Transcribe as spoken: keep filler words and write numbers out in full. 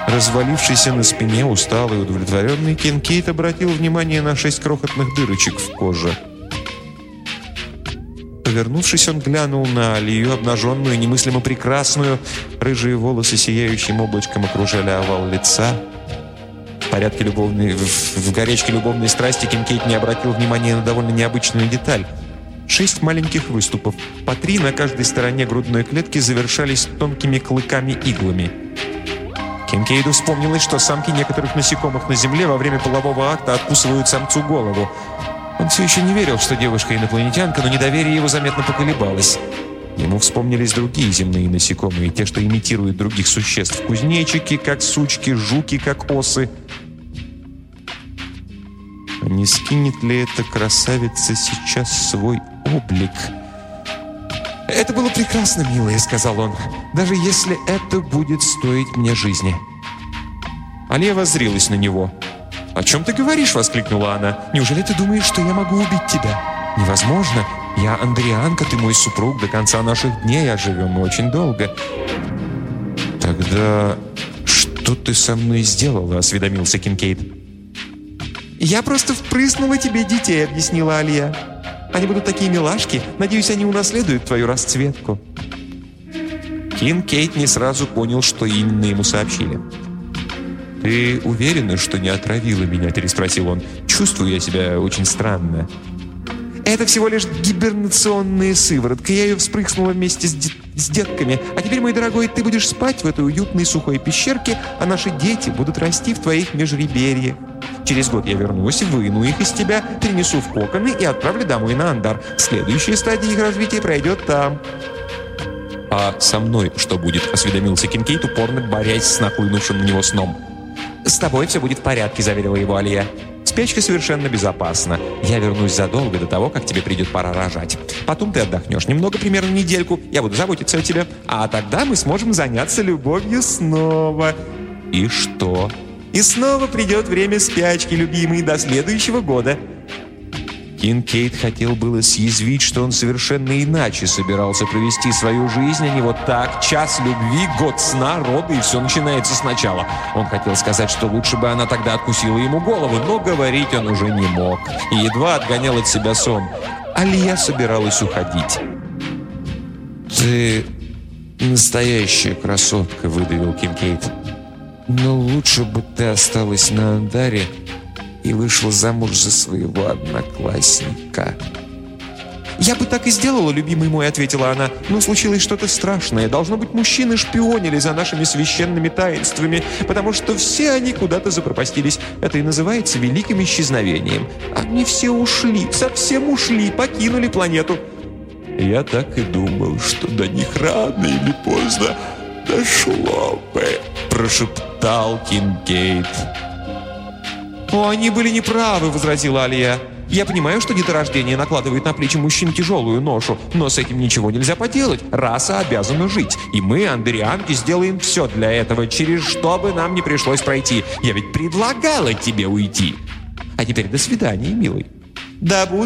Развалившийся на спине, усталый и удовлетворенный, Кинкейд обратил внимание на шесть крохотных дырочек в коже. Повернувшись, он глянул на Алию, обнаженную, немыслимо прекрасную. Рыжие волосы сияющим облачком окружали овал лица. В порядке любовной, в, в горячке любовной страсти Кинкейд не обратил внимания на довольно необычную деталь. Шесть маленьких выступов, по три на каждой стороне грудной клетки, завершались тонкими клыками-иглами. Кинкейду вспомнилось, что самки некоторых насекомых на Земле во время полового акта откусывают самцу голову. Он все еще не верил, что девушка инопланетянка, но недоверие его заметно поколебалось. Ему вспомнились другие земные насекомые, те, что имитируют других существ. Кузнечики, как сучки, жуки, как осы. А не скинет ли эта красавица сейчас свой облик? «Это было прекрасно, милая», — сказал он, «даже если это будет стоить мне жизни». Алия воззрилась на него. «О чем ты говоришь?» — воскликнула она. «Неужели ты думаешь, что я могу убить тебя? Невозможно. Я Андрианка, ты мой супруг. До конца наших дней оживем мы очень долго». «Тогда что ты со мной сделала?» — осведомился Кинкейд. «Я просто впрыснула тебе детей», — объяснила Алия. «Они будут такие милашки. Надеюсь, они унаследуют твою расцветку». Кинкейд не сразу понял, что именно ему сообщили. «Ты уверена, что не отравила меня?» – переспросил он. «Чувствую я себя очень странно». «Это всего лишь гибернационная сыворотка. Я ее вспрыснула вместе с, де- с детками. А теперь, мой дорогой, ты будешь спать в этой уютной сухой пещерке, а наши дети будут расти в твоих межреберьях. Через год я вернусь, выну их из тебя, перенесу в коконы и отправлю домой на Андар. Следующая стадия их развития пройдет там». «А со мной что будет?» – осведомился Кинкейд, упорно борясь с нахлынувшим на него сном. «С тобой все будет в порядке», — заверила его Алия. «Спячка совершенно безопасна. Я вернусь задолго до того, как тебе придет пора рожать. Потом ты отдохнешь немного, примерно недельку. Я буду заботиться о тебе. А тогда мы сможем заняться любовью снова». «И что?» «И снова придет время спячки, любимый, до следующего года». Кинкейд хотел было съязвить, что он совершенно иначе собирался провести свою жизнь, а не вот так. Час любви, год сна, роды, и все начинается сначала. Он хотел сказать, что лучше бы она тогда откусила ему голову, но говорить он уже не мог. И едва отгонял от себя сон. Алия собиралась уходить. «Ты настоящая красотка», — выдавил Кинкейд. «Но лучше бы ты осталась на Андаре и вышла замуж за своего одноклассника». «Я бы так и сделала, любимый мой», — ответила она. «Но случилось что-то страшное. Должно быть, мужчины шпионили за нашими священными таинствами, потому что все они куда-то запропастились. Это и называется великим исчезновением. Они все ушли, совсем ушли, покинули планету». «Я так и думал, что до них рано или поздно дошло бы», — прошептал Кинкейд. «О, они были неправы», — возразила Алия. «Я понимаю, что деторождение накладывает на плечи мужчин тяжелую ношу, но с этим ничего нельзя поделать. Раса обязана жить. И мы, андерианки, сделаем все для этого, через что бы нам не пришлось пройти. Я ведь предлагала тебе уйти. А теперь до свидания, милый. Да будет